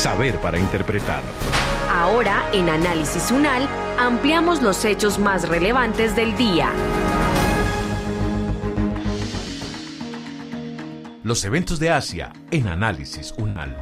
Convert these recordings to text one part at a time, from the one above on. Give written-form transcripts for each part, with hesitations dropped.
saber para interpretar. Ahora, en Análisis UNAL, ampliamos los hechos más relevantes del día. Los eventos de Asia en Análisis UNAL.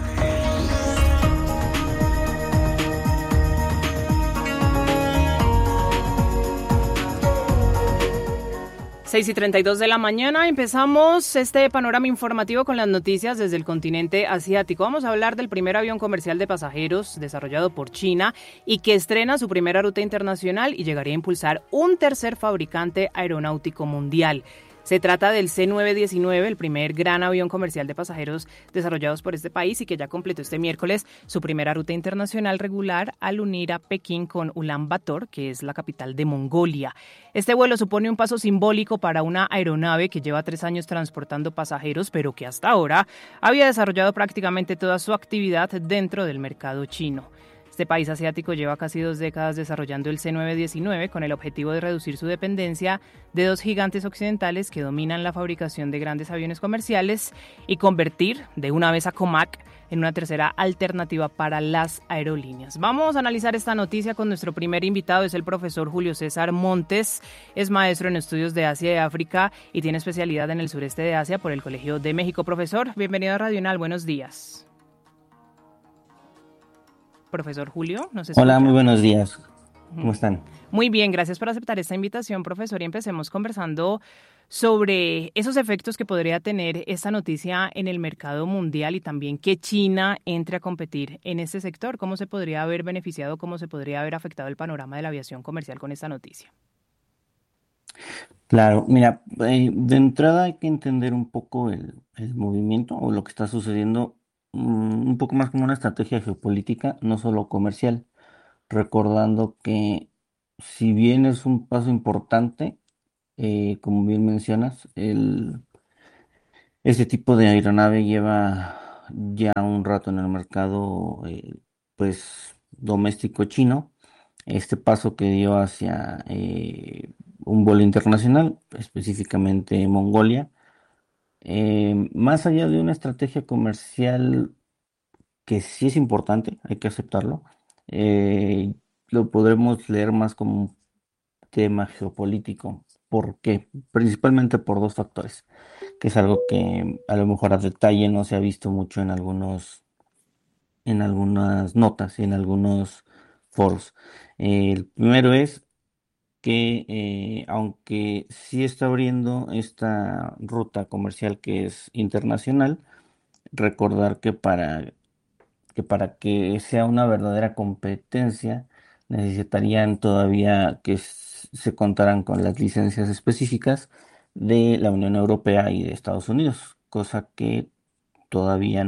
Seis y 32 de la mañana, empezamos este panorama informativo con las noticias desde el continente asiático. Vamos a hablar del primer avión comercial de pasajeros desarrollado por China y que estrena su primera ruta internacional y llegaría a impulsar un tercer fabricante aeronáutico mundial. Se trata del C-919, el primer gran avión comercial de pasajeros desarrollados por este país y que ya completó este miércoles su primera ruta internacional regular al unir a Pekín con Ulan Bator, que es la capital de Mongolia. Este vuelo supone un paso simbólico para una aeronave que lleva 3 años transportando pasajeros, pero que hasta ahora había desarrollado prácticamente toda su actividad dentro del mercado chino. Este país asiático lleva casi 2 décadas desarrollando el C-919 con el objetivo de reducir su dependencia de 2 gigantes occidentales que dominan la fabricación de grandes aviones comerciales y convertir de una vez a Comac en una tercera alternativa para las aerolíneas. Vamos a analizar esta noticia con nuestro primer invitado, es el profesor Julio César Montes, es maestro en estudios de Asia y África y tiene especialidad en el sureste de Asia por el Colegio de México. Profesor, bienvenido a Radio UNAL, buenos días. Profesor Julio, ¿nos escucha? Hola, muy buenos días. ¿Cómo están? Muy bien, gracias por aceptar esta invitación, profesor, y empecemos conversando sobre esos efectos que podría tener esta noticia en el mercado mundial y también que China entre a competir en este sector. ¿Cómo se podría haber beneficiado, cómo se podría haber afectado el panorama de la aviación comercial con esta noticia? Claro, mira, de entrada hay que entender un poco el movimiento o lo que está sucediendo, un poco más como una estrategia geopolítica, no solo comercial, recordando que si bien es un paso importante, como bien mencionas, este tipo de aeronave lleva ya un rato en el mercado, pues, doméstico chino. Este paso que dio hacia un vuelo internacional, específicamente Mongolia, más allá de una estrategia comercial que sí es importante, hay que aceptarlo, eh, lo podremos leer más como un tema geopolítico. ¿Por qué? Principalmente por 2 factores, que es algo que a lo mejor a detalle no se ha visto mucho en algunas notas y en algunos foros. El primero es que aunque sí está abriendo esta ruta comercial que es internacional, recordar que para que sea una verdadera competencia necesitarían todavía que se contaran con las licencias específicas de la Unión Europea y de Estados Unidos, cosa que todavía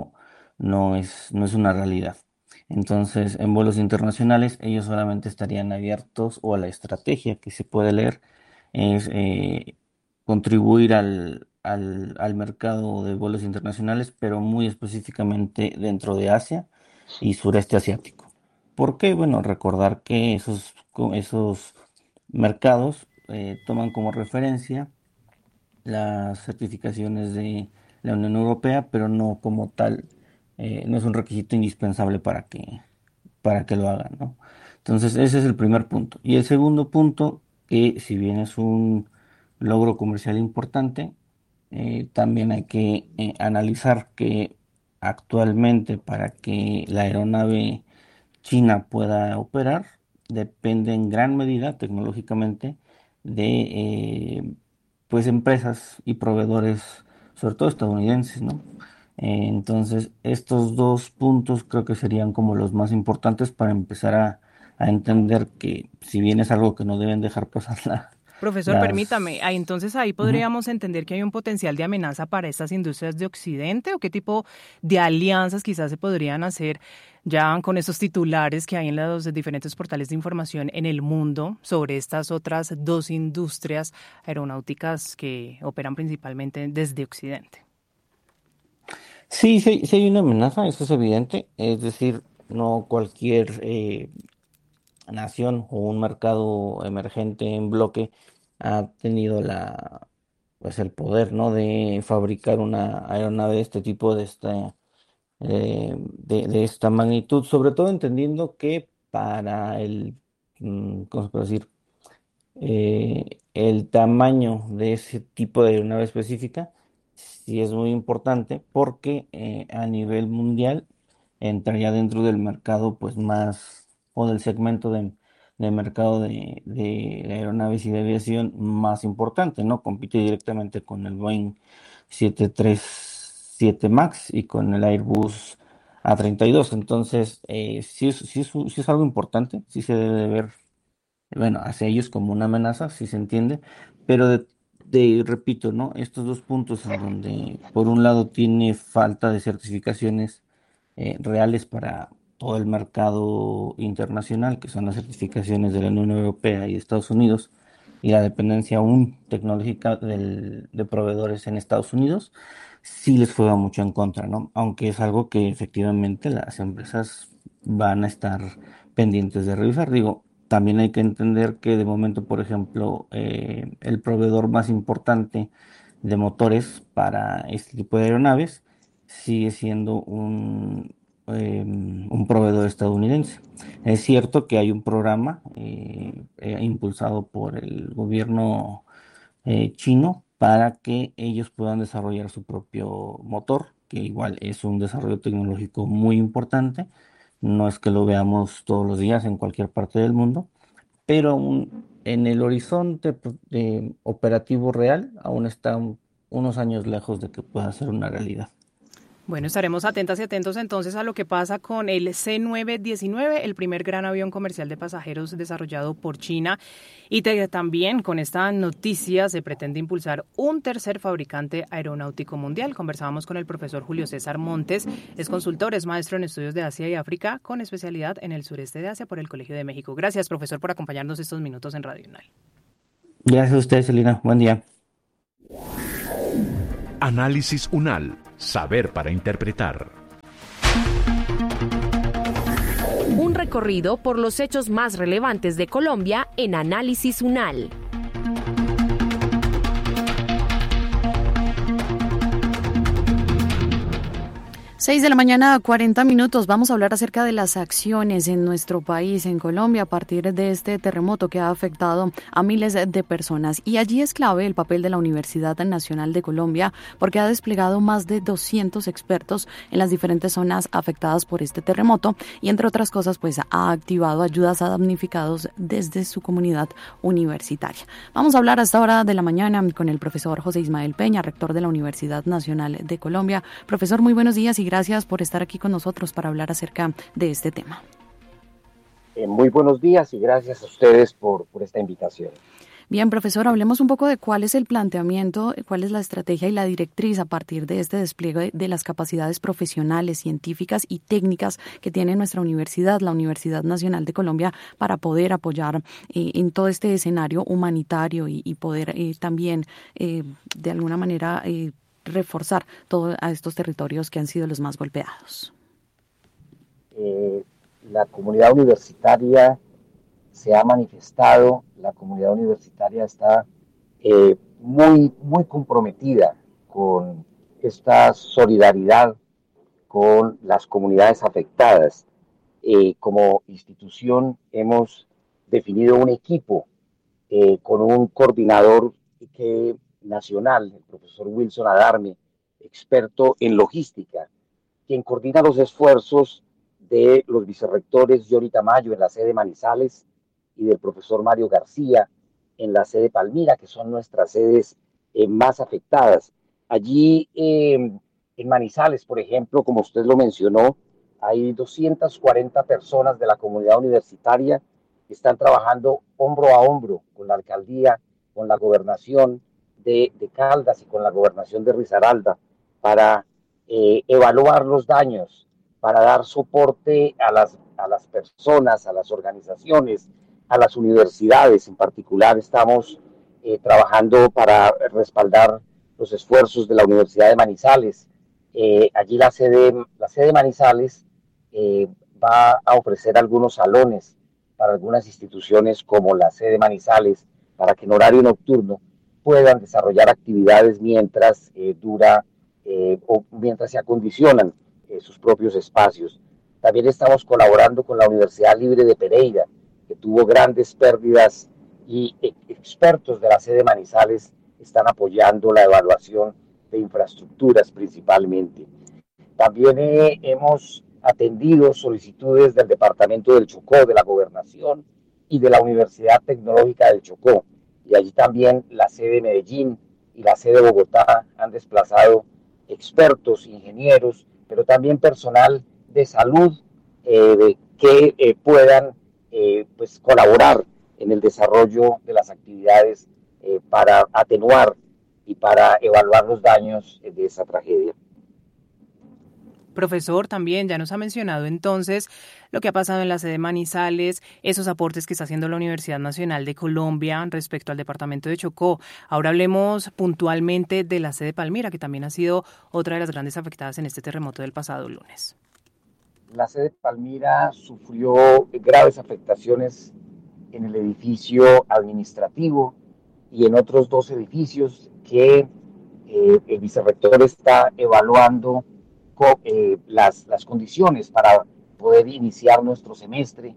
no es una realidad. Entonces, en vuelos internacionales, ellos solamente estarían abiertos, o a la estrategia que se puede leer es contribuir al mercado de vuelos internacionales, pero muy específicamente dentro de Asia y sureste asiático. ¿Por qué? Bueno, recordar que esos mercados toman como referencia las certificaciones de la Unión Europea, pero no como tal, no es un requisito indispensable para que lo hagan, ¿no? Entonces, ese es el primer punto. Y el segundo punto, que si bien es un logro comercial importante, también hay que analizar que actualmente para que la aeronave china pueda operar, depende en gran medida tecnológicamente de pues empresas y proveedores, sobre todo estadounidenses, ¿no? Entonces, estos 2 puntos creo que serían como los más importantes para empezar a entender que si bien es algo que no deben dejar pasar Profesor, permítame, entonces ahí Ujú. podríamos entender que hay un potencial de amenaza para estas industrias de Occidente o qué tipo de alianzas quizás se podrían hacer ya con esos titulares que hay en los diferentes portales de información en el mundo sobre estas otras 2 industrias aeronáuticas que operan principalmente desde Occidente. Sí, sí, sí hay una amenaza, eso es evidente. Es decir, no cualquier nación o un mercado emergente en bloque ha tenido pues el poder, ¿no? De fabricar una aeronave de este tipo, de esta magnitud, sobre todo entendiendo que para ¿cómo se puede decir? El tamaño de ese tipo de aeronave específica sí es muy importante porque a nivel mundial entraría dentro del mercado pues más o del segmento de mercado de aeronaves y de aviación más importante, ¿no? Compite directamente con el Boeing 737 MAX y con el Airbus A32. Entonces, sí es algo importante, sí se debe de ver, bueno, hacia ellos como una amenaza, si se entiende, pero repito, ¿no? Estos dos puntos en donde, por un lado, tiene falta de certificaciones reales para todo el mercado internacional, que son las certificaciones de la Unión Europea y Estados Unidos, y la dependencia aún tecnológica de proveedores en Estados Unidos, sí les juega mucho en contra, ¿no? Aunque es algo que efectivamente las empresas van a estar pendientes de revisar. Digo, también hay que entender que de momento, por ejemplo, el proveedor más importante de motores para este tipo de aeronaves sigue siendo un proveedor estadounidense. Es cierto que hay un programa impulsado por el gobierno chino para que ellos puedan desarrollar su propio motor, que igual es un desarrollo tecnológico muy importante. No es que lo veamos todos los días en cualquier parte del mundo, pero en el horizonte de operativo real aún está unos años lejos de que pueda ser una realidad. Bueno, estaremos atentas y atentos entonces a lo que pasa con el C-919, el primer gran avión comercial de pasajeros desarrollado por China. Y también con esta noticia se pretende impulsar un tercer fabricante aeronáutico mundial. Conversábamos con el profesor Julio César Montes, es consultor, es maestro en estudios de Asia y África, con especialidad en el sureste de Asia por el Colegio de México. Gracias, profesor, por acompañarnos estos minutos en Radio UNAL. Gracias a ustedes, Celina. Buen día. Análisis UNAL. Saber para interpretar. Un recorrido por los hechos más relevantes de Colombia en Análisis UNAL. 6 de la mañana, 40 minutos. Vamos a hablar acerca de las acciones en nuestro país, en Colombia, a partir de este terremoto que ha afectado a miles de personas. Y allí es clave el papel de la Universidad Nacional de Colombia, porque ha desplegado más de 200 expertos en las diferentes zonas afectadas por este terremoto y, entre otras cosas, pues ha activado ayudas a damnificados desde su comunidad universitaria. Vamos a hablar a esta hora de la mañana con el profesor José Ismael Peña, rector de la Universidad Nacional de Colombia. Profesor, muy buenos días y gracias por estar aquí con nosotros para hablar acerca de este tema. Muy buenos días y gracias a ustedes por esta invitación. Bien, profesor, hablemos un poco de cuál es el planteamiento, cuál es la estrategia y la directriz a partir de este despliegue de las capacidades profesionales, científicas y técnicas que tiene nuestra universidad, la Universidad Nacional de Colombia, para poder apoyar en todo este escenario humanitario y poder también, de alguna manera, reforzar todos estos territorios que han sido los más golpeados. La comunidad universitaria se ha manifestado, la comunidad universitaria está muy comprometida con esta solidaridad con las comunidades afectadas. Como institución hemos definido un equipo con un coordinador nacional, el profesor Wilson Adarme, experto en logística, quien coordina los esfuerzos de los vicerrectores Yori Tamayo en la sede Manizales y del profesor Mario García en la sede Palmira, que son nuestras sedes más afectadas. Allí en Manizales, por ejemplo, como usted lo mencionó, hay 240 personas de la comunidad universitaria que están trabajando hombro a hombro con la alcaldía, con la gobernación de Caldas y con la gobernación de Risaralda para evaluar los daños, para dar soporte a las personas, a las organizaciones, a las universidades. En particular estamos trabajando para respaldar los esfuerzos de la Universidad de Manizales. Allí la sede Manizales va a ofrecer algunos salones para algunas instituciones como la sede Manizales, para que en horario nocturno puedan desarrollar actividades mientras mientras se acondicionan sus propios espacios. También estamos colaborando con la Universidad Libre de Pereira, que tuvo grandes pérdidas, y expertos de la sede Manizales están apoyando la evaluación de infraestructuras principalmente. También hemos atendido solicitudes del Departamento del Chocó, de la Gobernación y de la Universidad Tecnológica del Chocó. Y allí también la sede Medellín y la sede Bogotá han desplazado expertos, ingenieros, pero también personal de salud que puedan pues colaborar en el desarrollo de las actividades para atenuar y para evaluar los daños de esa tragedia. Profesor, también ya nos ha mencionado entonces lo que ha pasado en la sede Manizales, esos aportes que está haciendo la Universidad Nacional de Colombia respecto al departamento de Chocó. Ahora hablemos puntualmente de la sede Palmira, que también ha sido otra de las grandes afectadas en este terremoto del pasado lunes. La sede Palmira sufrió graves afectaciones en el edificio administrativo y en otros 2 edificios que el vicerrector está evaluando las condiciones para poder iniciar nuestro semestre,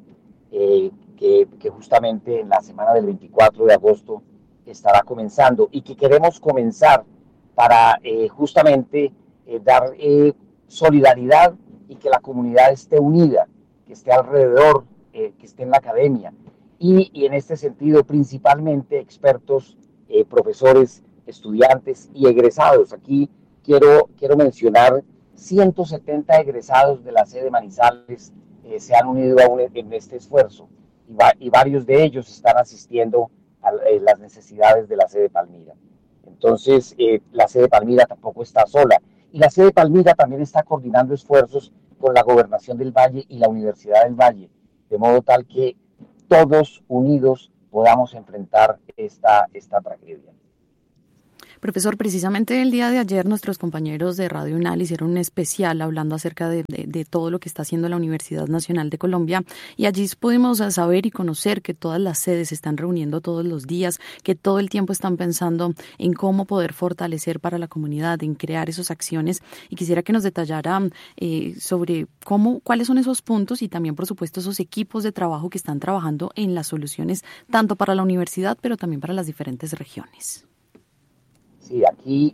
que justamente en la semana del 24 de agosto estará comenzando, y que queremos comenzar para justamente dar solidaridad y que la comunidad esté unida, que esté alrededor, que esté en la academia, y en este sentido principalmente expertos, profesores, estudiantes y egresados. Aquí quiero mencionar 170 egresados de la sede Manizales se han unido en este esfuerzo, y varios de ellos están asistiendo a las necesidades de la sede Palmira. Entonces, la sede Palmira tampoco está sola, y la sede Palmira también está coordinando esfuerzos con la Gobernación del Valle y la Universidad del Valle, de modo tal que todos unidos podamos enfrentar esta tragedia. Profesor, precisamente el día de ayer nuestros compañeros de Radio UNAL hicieron un especial hablando acerca de todo lo que está haciendo la Universidad Nacional de Colombia, y allí pudimos saber y conocer que todas las sedes se están reuniendo todos los días, que todo el tiempo están pensando en cómo poder fortalecer para la comunidad, en crear esas acciones, y quisiera que nos detallara sobre cuáles son esos puntos y también, por supuesto, esos equipos de trabajo que están trabajando en las soluciones tanto para la universidad pero también para las diferentes regiones. Sí, aquí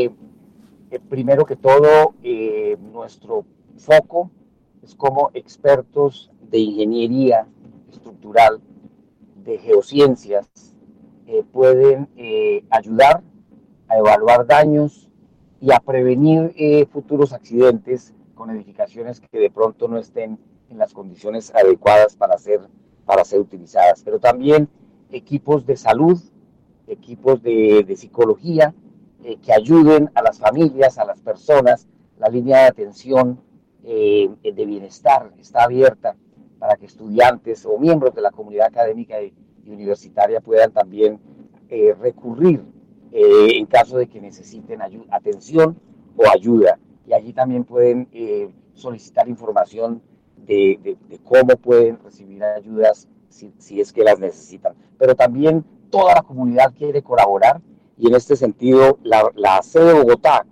primero que todo nuestro foco es como expertos de ingeniería estructural, de geociencias, pueden ayudar a evaluar daños y a prevenir futuros accidentes con edificaciones que de pronto no estén en las condiciones adecuadas para ser utilizadas. Pero también equipos de salud, equipos de psicología, que ayuden a las familias, a las personas. La línea de atención de bienestar está abierta para que estudiantes o miembros de la comunidad académica y universitaria puedan también recurrir en caso de que necesiten atención o ayuda. Y allí también pueden solicitar información de cómo pueden recibir ayudas si es que las necesitan. Pero también toda la comunidad quiere colaborar, y en este sentido la sede de Bogotá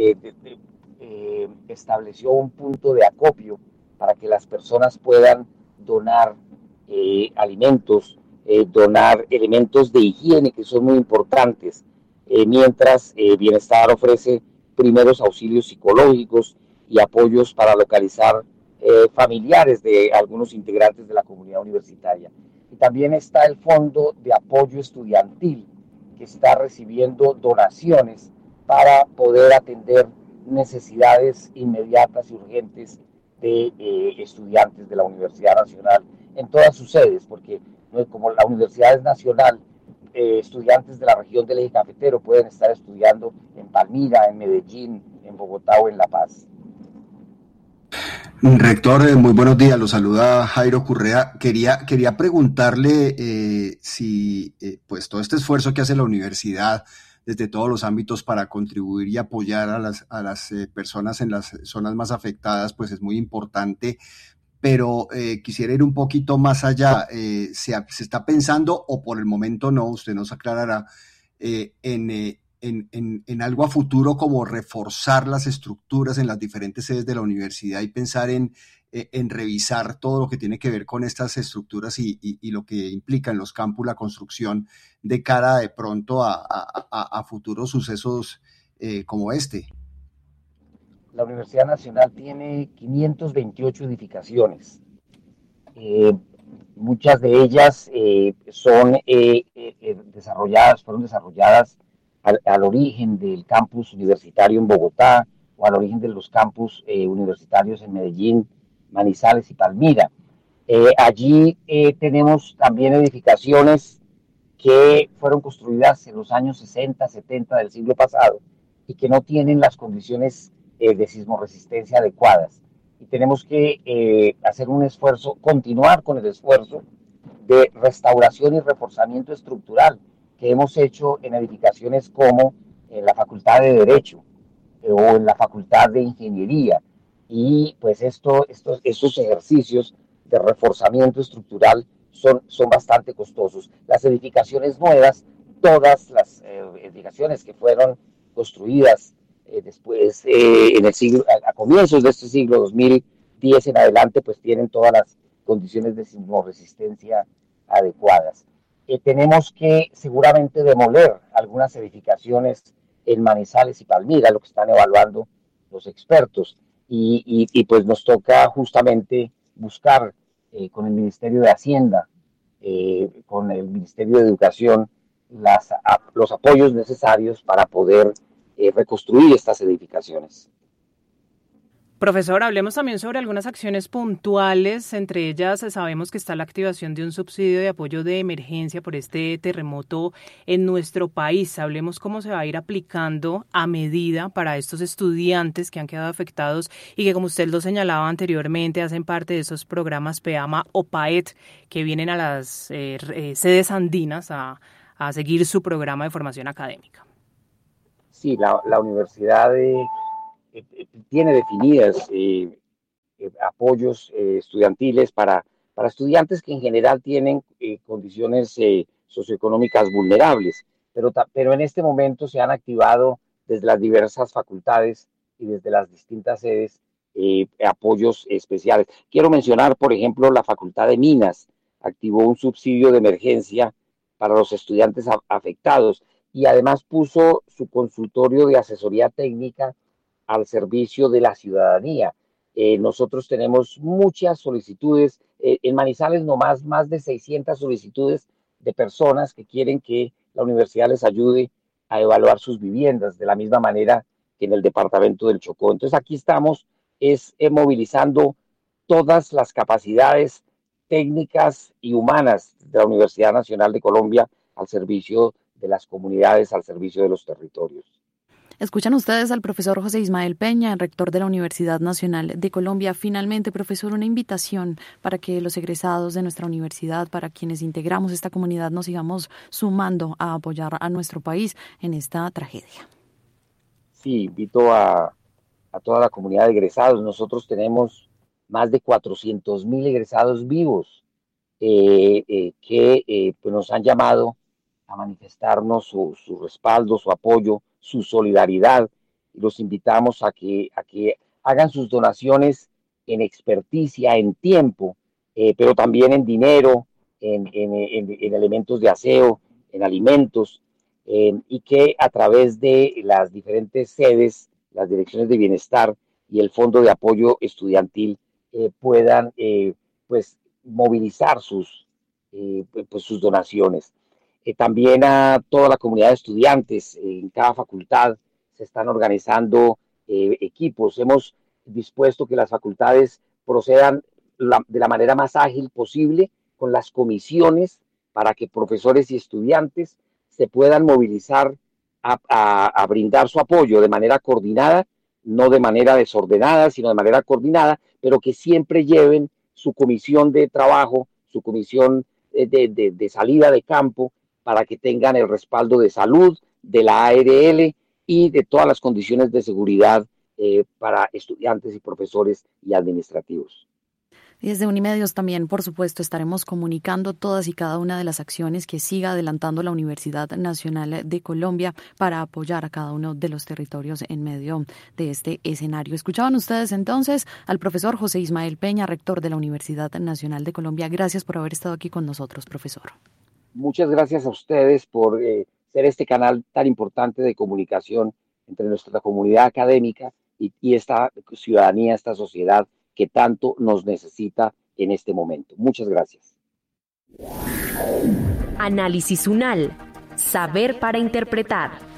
estableció un punto de acopio para que las personas puedan donar alimentos, donar elementos de higiene que son muy importantes, mientras Bienestar ofrece primeros auxilios psicológicos y apoyos para localizar familiares de algunos integrantes de la comunidad universitaria. Y también está el Fondo de Apoyo Estudiantil, que está recibiendo donaciones para poder atender necesidades inmediatas y urgentes de estudiantes de la Universidad Nacional en todas sus sedes, porque como la Universidad es nacional, estudiantes de la región del Eje Cafetero pueden estar estudiando en Palmira, en Medellín, en Bogotá o en La Paz. Rector, muy buenos días, lo saluda Jairo Correa. Quería preguntarle si pues todo este esfuerzo que hace la universidad desde todos los ámbitos para contribuir y apoyar a las personas en las zonas más afectadas, pues es muy importante, pero quisiera ir un poquito más allá. ¿Se está pensando, o por el momento no, usted nos aclarará, en en algo a futuro como reforzar las estructuras en las diferentes sedes de la universidad y pensar en revisar todo lo que tiene que ver con estas estructuras y lo que implica en los campus la construcción de cara de pronto a futuros sucesos como este? La Universidad Nacional tiene 528 edificaciones. Muchas de ellas fueron desarrolladas al origen del campus universitario en Bogotá o al origen de los campus universitarios en Medellín, Manizales y Palmira. Allí tenemos también edificaciones que fueron construidas en los años 60, 70 del siglo pasado y que no tienen las condiciones de sismoresistencia adecuadas. Y tenemos que hacer un esfuerzo, continuar con el esfuerzo de restauración y reforzamiento estructural que hemos hecho en edificaciones como en la Facultad de Derecho o en la Facultad de Ingeniería. Y pues estos ejercicios de reforzamiento estructural son bastante costosos. Las edificaciones nuevas, todas las edificaciones que fueron construidas después, a comienzos de este siglo 2010 en adelante, pues tienen todas las condiciones de sismoresistencia adecuadas. Tenemos que seguramente demoler algunas edificaciones en Manizales y Palmira, lo que están evaluando los expertos, y pues nos toca justamente buscar con el Ministerio de Hacienda, con el Ministerio de Educación, los apoyos necesarios para poder reconstruir estas edificaciones. Profesor, hablemos también sobre algunas acciones puntuales. Entre ellas sabemos que está la activación de un subsidio de apoyo de emergencia por este terremoto en nuestro país. Hablemos cómo se va a ir aplicando a medida para estos estudiantes que han quedado afectados y que, como usted lo señalaba anteriormente, hacen parte de esos programas PEAMA o PAET que vienen a las sedes andinas a seguir su programa de formación académica. Sí, la universidad tiene definidas apoyos estudiantiles para estudiantes que en general tienen condiciones socioeconómicas vulnerables, pero en este momento se han activado desde las diversas facultades y desde las distintas sedes apoyos especiales. Quiero mencionar, por ejemplo, la Facultad de Minas activó un subsidio de emergencia para los estudiantes afectados y además puso su consultorio de asesoría técnica al servicio de la ciudadanía. Nosotros tenemos muchas solicitudes, en Manizales nomás más de 600 solicitudes de personas que quieren que la universidad les ayude a evaluar sus viviendas, de la misma manera que en el departamento del Chocó. Entonces aquí estamos movilizando todas las capacidades técnicas y humanas de la Universidad Nacional de Colombia al servicio de las comunidades, al servicio de los territorios. Escuchan ustedes al profesor José Ismael Peña, rector de la Universidad Nacional de Colombia. Finalmente, profesor, una invitación para que los egresados de nuestra universidad, para quienes integramos esta comunidad, nos sigamos sumando a apoyar a nuestro país en esta tragedia. Sí, invito a toda la comunidad de egresados. Nosotros tenemos más de 400.000 egresados vivos que pues nos han llamado a manifestarnos su respaldo, su apoyo, su solidaridad, y los invitamos a que hagan sus donaciones en experticia, en tiempo, pero también en dinero, en elementos de aseo, en alimentos, y que a través de las diferentes sedes, las direcciones de bienestar y el Fondo de Apoyo Estudiantil puedan pues movilizar sus donaciones. También a toda la comunidad de estudiantes, en cada facultad se están organizando equipos. Hemos dispuesto que las facultades procedan de la manera más ágil posible con las comisiones para que profesores y estudiantes se puedan movilizar a brindar su apoyo de manera coordinada, no de manera desordenada, sino de manera coordinada, pero que siempre lleven su comisión de trabajo, su comisión de salida de campo, para que tengan el respaldo de salud, de la ARL y de todas las condiciones de seguridad para estudiantes y profesores y administrativos. Y desde Unimedios también, por supuesto, estaremos comunicando todas y cada una de las acciones que siga adelantando la Universidad Nacional de Colombia para apoyar a cada uno de los territorios en medio de este escenario. Escuchaban ustedes entonces al profesor José Ismael Peña, rector de la Universidad Nacional de Colombia. Gracias por haber estado aquí con nosotros, profesor. Muchas gracias a ustedes por ser este canal tan importante de comunicación entre nuestra comunidad académica y esta ciudadanía, esta sociedad que tanto nos necesita en este momento. Muchas gracias. Análisis UNAL. Saber para interpretar.